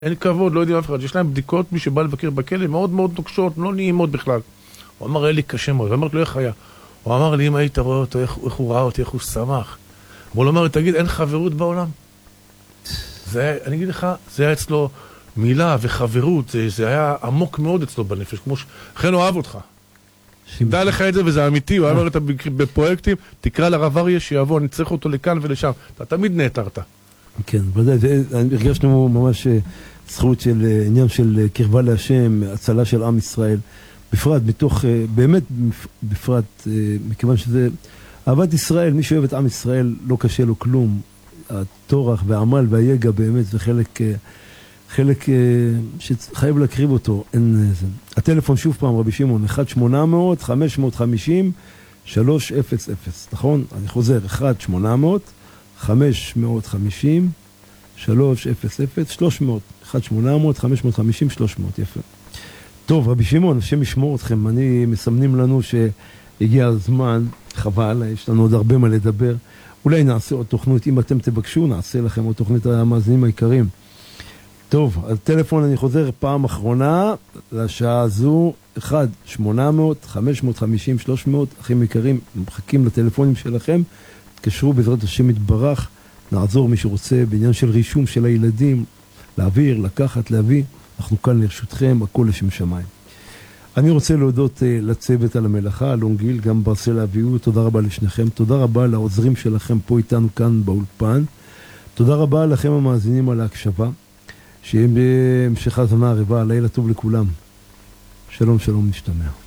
אין כבוד, לא יודעים אף אחד. יש להם בדיקות, מי שבא לבקר בכלא, מאוד מאוד נוקשות, לא נעימות בכלל. הוא אמר, היה לי קשה מאוד. ואמרתי לו, איך היה? הוא אמר לי, אם היית רואה אותו, איך הוא ראה אותי, איך הוא שמח. הוא אמר לי, תגיד, אין חברות בעולם? אני אגיד לך, זה היה אצלו מילה וחברות, זה היה עמוק מאוד אצלו בנפש, כמו לכן הוא אוהב אותך. דע לך את זה, וזה אמיתי, הוא אמר, אתה בפרויקטים, תקרא לרב אריה שיבוא, אני צריך אותו לכאן ולשם. אתה תמיד נעתרת. כן, ודאי, הרגשנו ממש זכות של עניין של קרבה להשם, הצלה של עם ישראל, בפרט, באמת בפרט, מכיוון שזה אהבת ישראל, מי שאוהב את עם ישראל, לא קשה לו כלום. התורח והעמל והיגע באמת זה חלק שחייב להקריב אותו. הטלפון שוב פעם, רבי שמעון, 1-800-550-300, נכון? אני חוזר, 1-800-550-300, 1-800-550-300, יפה. טוב, רבי שמעון, השם ישמור אתכם, מסמנים לנו שהגיע הזמן, חבל, יש לנו עוד הרבה מה לדבר, אולי נעשה עוד תוכנית, אם אתם תבקשו, נעשה לכם עוד תוכנית המאזינים העיקריים. טוב, הטלפון אני חוזר פעם אחרונה, לשעה הזו, 1-800-550-300, אחים יקרים, מחכים לטלפונים שלכם, תקשרו בעזרת השם יתברך, נעזור מי שרוצה בעניין של רישום של הילדים, להעביר, לקחת, להביא, אנחנו כאן לרשותכם, הכל לשם שמיים. אני רוצה להודות לצוות על המלאכה, אלון גיל, גם ברסל אביהו, תודה רבה לשניכם, תודה רבה לעוזרים שלכם פה איתנו כאן באולפן, תודה רבה לכם המאזינים על ההקשבה, שיהיה בהמשך האזנה הרבה, לילה טוב לכולם. שלום שלום, נשתמע.